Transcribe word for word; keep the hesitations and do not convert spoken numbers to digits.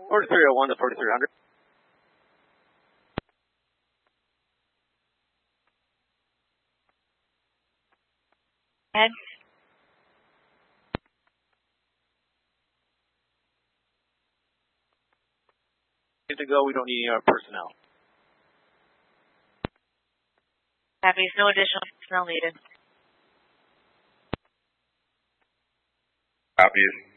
forty-three oh one to forty-three hundred. Head. Good to go. We don't need any other personnel. Copy. No additional personnel needed. Copy.